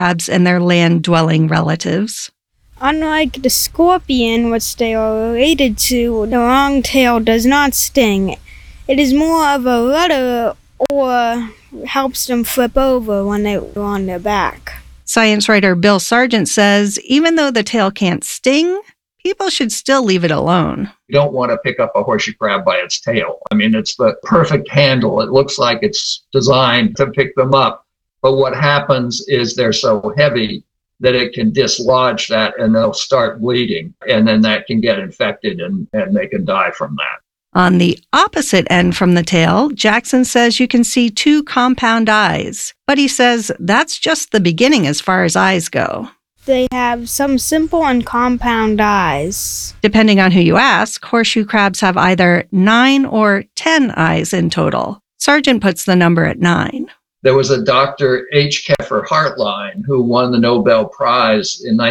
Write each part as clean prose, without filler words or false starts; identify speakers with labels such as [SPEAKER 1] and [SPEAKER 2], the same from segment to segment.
[SPEAKER 1] crabs and their land-dwelling relatives.
[SPEAKER 2] Unlike the scorpion, which they are related to, the long tail does not sting. It is more of a rudder or helps them flip over when they're on their back.
[SPEAKER 1] Science writer Bill Sargent says even though the tail can't sting, people should still leave it alone.
[SPEAKER 3] You don't want to pick up a horseshoe crab by its tail. I mean, it's the perfect handle. It looks like it's designed to pick them up. But what happens is they're so heavy that it can dislodge that and they'll start bleeding. And then that can get infected and they can die from that.
[SPEAKER 1] On the opposite end from the tail, Jackson says you can see 2 compound eyes. But he says that's just the beginning as far as eyes go.
[SPEAKER 2] They have some simple and compound eyes.
[SPEAKER 1] Depending on who you ask, horseshoe crabs have either 9 or 10 eyes in total. Sargent puts the number at 9.
[SPEAKER 3] There was a Dr. H. Keffer Hartline who won the Nobel Prize in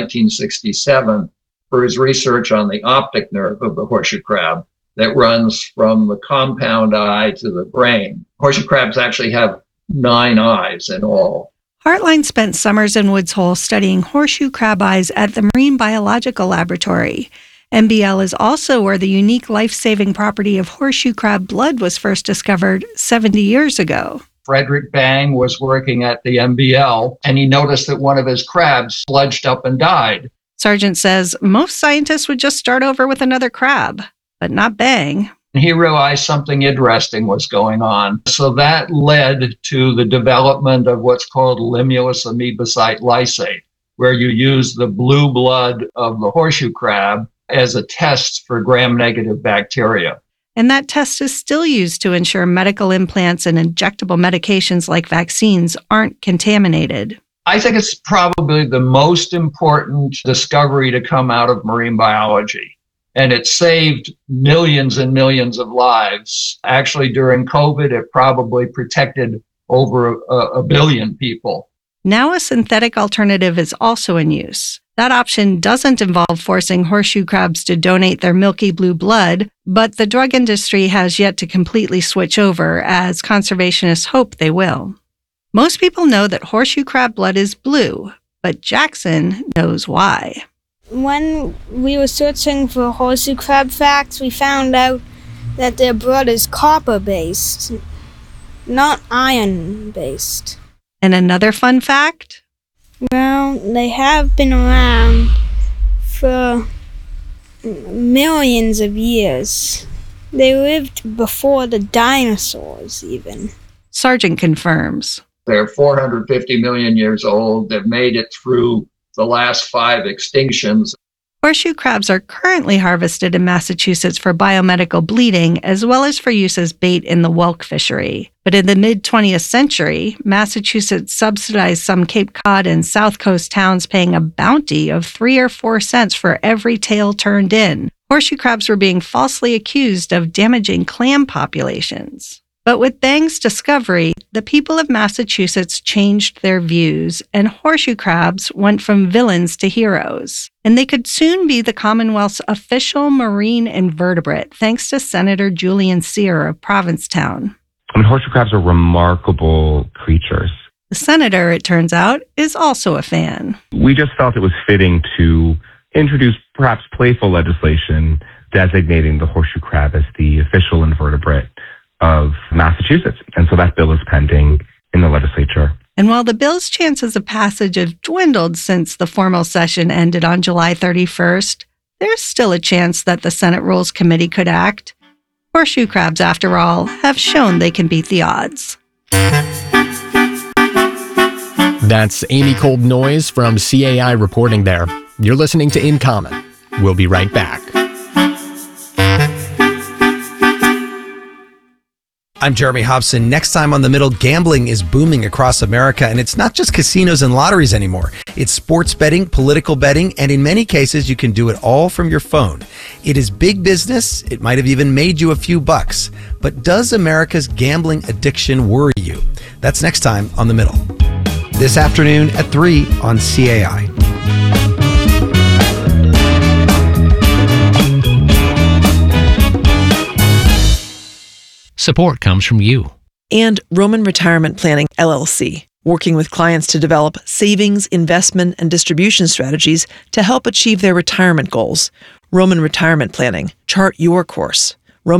[SPEAKER 3] 1967 for his research on the optic nerve of the horseshoe crab that runs from the compound eye to the brain. Horseshoe crabs actually have 9 eyes in all.
[SPEAKER 1] Hartline spent summers in Woods Hole studying horseshoe crab eyes at the Marine Biological Laboratory. MBL is also where the unique life-saving property of horseshoe crab blood was first discovered 70 years ago.
[SPEAKER 3] Frederick Bang was working at the MBL, and he noticed that one of his crabs sludged up and died.
[SPEAKER 1] Sargent says most scientists would just start over with another crab, but not Bang.
[SPEAKER 3] He realized something interesting was going on. So that led to the development of what's called Limulus amoebocyte lysate, where you use the blue blood of the horseshoe crab as a test for gram-negative bacteria.
[SPEAKER 1] And that test is still used to ensure medical implants and injectable medications like vaccines aren't contaminated.
[SPEAKER 3] I think it's probably the most important discovery to come out of marine biology. And it saved millions and millions of lives. Actually, during COVID, it probably protected over a billion people.
[SPEAKER 1] Now a synthetic alternative is also in use. That option doesn't involve forcing horseshoe crabs to donate their milky blue blood, but the drug industry has yet to completely switch over, as conservationists hope they will. Most people know that horseshoe crab blood is blue, but Jackson knows why.
[SPEAKER 2] When we were searching for horseshoe crab facts, we found out that their blood is copper-based, not iron-based.
[SPEAKER 1] And another fun fact?
[SPEAKER 2] Well, they have been around for millions of years. They lived before the dinosaurs, even.
[SPEAKER 1] Sargent confirms.
[SPEAKER 3] They're 450 million years old. They've made it through the last 5 extinctions.
[SPEAKER 1] Horseshoe crabs are currently harvested in Massachusetts for biomedical bleeding as well as for use as bait in the whelk fishery. But in the mid-20th century, Massachusetts subsidized some Cape Cod and South Coast towns paying a bounty of 3 or 4 cents for every tail turned in. Horseshoe crabs were being falsely accused of damaging clam populations. But with Bang's discovery, the people of Massachusetts changed their views, and horseshoe crabs went from villains to heroes. And they could soon be the Commonwealth's official marine invertebrate, thanks to Senator Julian Cyr of Provincetown.
[SPEAKER 4] Horseshoe crabs are remarkable creatures.
[SPEAKER 1] The senator, it turns out, is also a fan.
[SPEAKER 4] We just felt it was fitting to introduce perhaps playful legislation designating the horseshoe crab as the official invertebrate of Massachusetts. And so that bill is pending in the legislature.
[SPEAKER 1] And while the bill's chances of passage have dwindled since the formal session ended on July 31st, there's still a chance that the Senate Rules Committee could act. Horseshoe crabs, after all, have shown they can beat the odds.
[SPEAKER 5] That's Amy Cold-Noyes from CAI reporting there. You're listening to In Common. We'll be right back.
[SPEAKER 6] I'm Jeremy Hobson. Next time on The Middle, gambling is booming across America, and it's not just casinos and lotteries anymore. It's sports betting, political betting, and in many cases, you can do it all from your phone. It is big business. It might have even made you a few bucks. But does America's gambling addiction worry you? That's next time on The Middle. This afternoon at 3 on CAI.
[SPEAKER 7] Support comes from you.
[SPEAKER 8] And Roman Retirement Planning, LLC.
[SPEAKER 7] working with clients to develop savings, investment, and distribution strategies to help achieve their retirement goals. Roman Retirement Planning. Chart your course.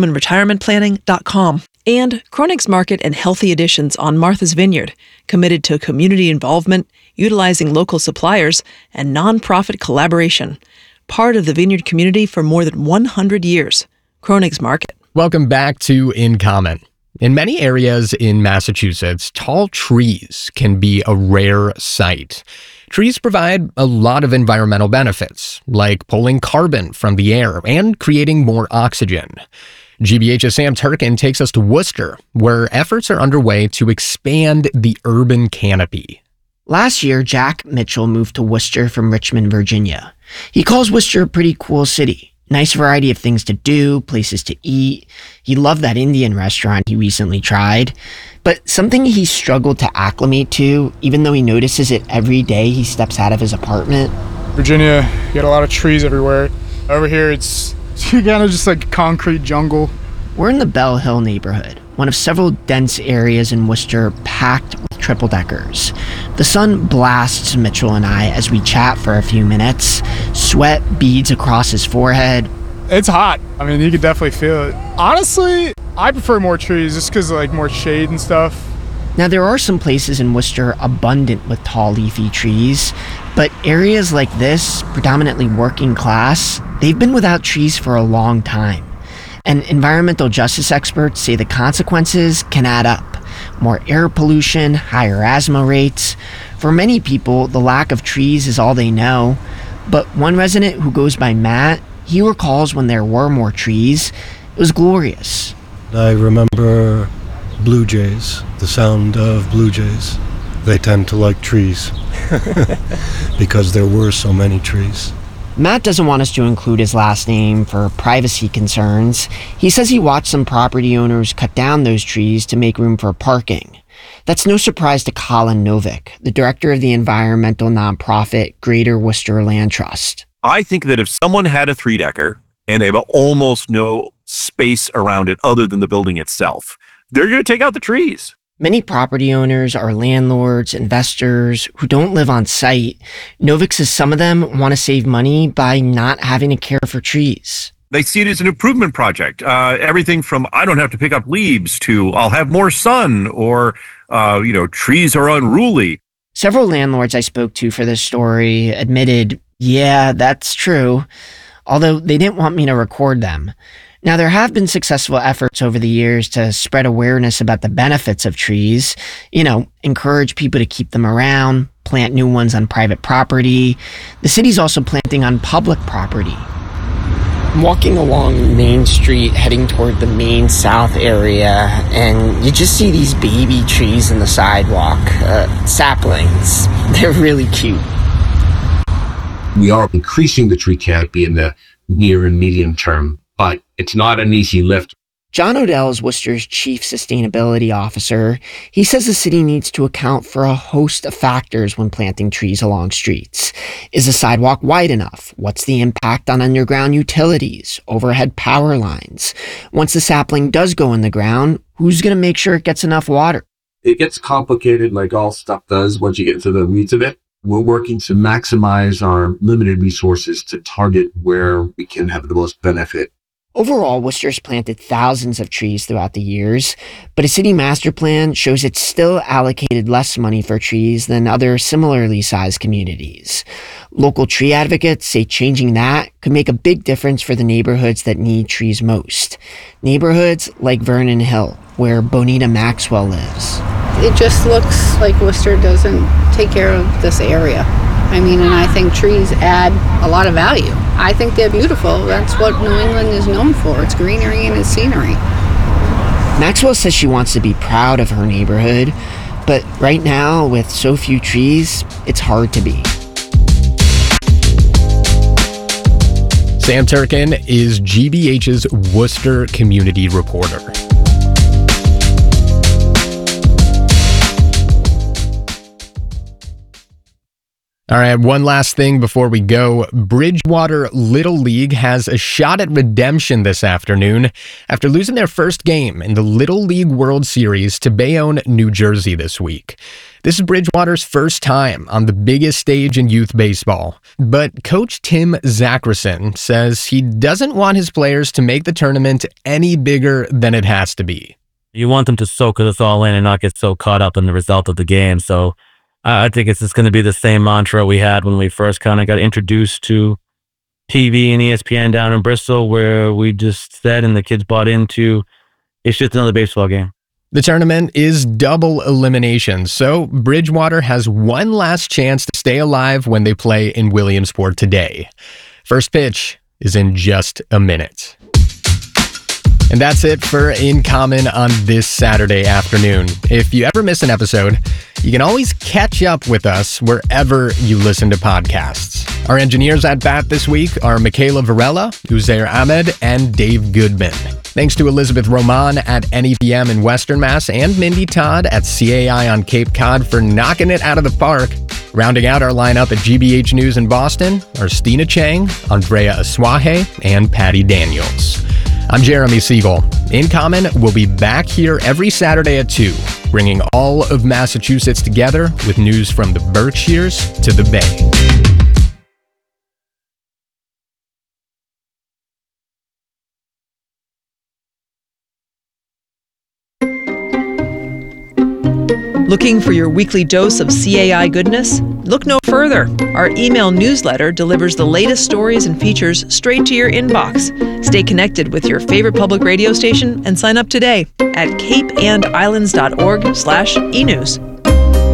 [SPEAKER 7] RomanRetirementPlanning.com. And Kronig's Market and Healthy Additions on Martha's Vineyard, committed to community involvement, utilizing local suppliers, and nonprofit collaboration. Part of the vineyard community for more than 100 years. Kronig's Market.
[SPEAKER 5] Welcome back to In Common. In many areas in Massachusetts, tall trees can be a rare sight. Trees provide a lot of environmental benefits, like pulling carbon from the air and creating more oxygen. GBH's Sam Turkin takes us to Worcester, where efforts are underway to expand the urban canopy.
[SPEAKER 8] Last year, Jack Mitchell moved to Worcester from Richmond, Virginia. He calls Worcester a pretty cool city. Nice variety of things to do, places to eat. He loved that Indian restaurant he recently tried. But something he struggled to acclimate to, even though he notices it every day he steps out of his apartment.
[SPEAKER 9] Virginia, you got a lot of trees everywhere. Over here, it's kind of just like concrete jungle.
[SPEAKER 8] We're in the Bell Hill neighborhood, one of several dense areas in Worcester packed with triple-deckers. The sun blasts Mitchell and I as we chat for a few minutes. Sweat beads across his forehead.
[SPEAKER 9] It's hot. I mean, you could definitely feel it. Honestly, I prefer more trees just because of like more shade and stuff.
[SPEAKER 8] Now, there are some places in Worcester abundant with tall leafy trees, but areas like this, predominantly working class, they've been without trees for a long time. And environmental justice experts say the consequences can add up. More air pollution, higher asthma rates. For many people, the lack of trees is all they know. But one resident who goes by Matt, he recalls when there were more trees. It was glorious.
[SPEAKER 10] I remember blue jays, the sound of blue jays. They tend to like trees because there were so many trees.
[SPEAKER 8] Matt doesn't want us to include his last name for privacy concerns. He says he watched some property owners cut down those trees to make room for parking. That's no surprise to Colin Novick, the director of the environmental nonprofit Greater Worcester Land Trust.
[SPEAKER 11] I think that if someone had a 3-decker and they have almost no space around it other than the building itself, they're going to take out the trees.
[SPEAKER 8] Many property owners are landlords, investors who don't live on site. Novick says some of them want to save money by not having to care for trees.
[SPEAKER 11] They see it as an improvement project. Everything from I don't have to pick up leaves to I'll have more sun or, trees are unruly.
[SPEAKER 8] Several landlords I spoke to for this story admitted, yeah, that's true, although they didn't want me to record them. Now, there have been successful efforts over the years to spread awareness about the benefits of trees, encourage people to keep them around, plant new ones on private property. The city's also planting on public property. I'm walking along Main Street, heading toward the Main South area, and you just see these baby trees in the sidewalk, saplings. They're really cute.
[SPEAKER 12] We are increasing the tree canopy in the near and medium term, but it's not an easy lift.
[SPEAKER 8] John Odell is Worcester's chief sustainability officer. He says the city needs to account for a host of factors when planting trees along streets. Is the sidewalk wide enough? What's the impact on underground utilities, overhead power lines? Once the sapling does go in the ground, who's going to make sure it gets enough water?
[SPEAKER 12] It gets complicated like all stuff does once you get into the weeds of it. We're working to maximize our limited resources to target where we can have the most benefit.
[SPEAKER 8] Overall, Worcester's planted thousands of trees throughout the years, but a city master plan shows it's still allocated less money for trees than other similarly sized communities. Local tree advocates say changing that could make a big difference for the neighborhoods that need trees most. Neighborhoods like Vernon Hill, where Bonita Maxwell lives.
[SPEAKER 13] It just looks like Worcester doesn't take care of this area. And I think trees add a lot of value. I think they're beautiful. That's what New England is known for. It's greenery and it's scenery.
[SPEAKER 8] Maxwell says she wants to be proud of her neighborhood, but right now, with so few trees, it's hard to be.
[SPEAKER 5] Sam Turkin is GBH's Worcester community reporter. All right, one last thing before we go. Bridgewater Little League has a shot at redemption this afternoon after losing their first game in the Little League World Series to Bayonne, New Jersey this week. This is Bridgewater's first time on the biggest stage in youth baseball. But Coach Tim Zachrison says he doesn't want his players to make the tournament any bigger than it has to be.
[SPEAKER 14] You want them to soak us all in and not get so caught up in the result of the game. So I think it's just going to be the same mantra we had when we first kind of got introduced to TV and ESPN down in Bristol, where we just said and the kids bought into, it's just another baseball game.
[SPEAKER 5] The tournament is double elimination, so Bridgewater has one last chance to stay alive when they play in Williamsport today. First pitch is in just a minute. And that's it for In Common on this Saturday afternoon. If you ever miss an episode, you can always catch up with us wherever you listen to podcasts. Our engineers at BAT this week are Michaela Varela, Uzair Ahmed, and Dave Goodman. Thanks to Elizabeth Roman at NEPM in Western Mass and Mindy Todd at CAI on Cape Cod for knocking it out of the park. Rounding out our lineup at GBH News in Boston are Stina Chang, Andrea Aswahe, and Patty Daniels. I'm Jeremy Siegel. In Common will be back here every Saturday at 2, bringing all of Massachusetts together with news from the Berkshires to the Bay.
[SPEAKER 7] Looking for your weekly dose of CAI goodness? Look no further. Our email newsletter delivers the latest stories and features straight to your inbox. Stay connected with your favorite public radio station and sign up today at capeandislands.org/enews.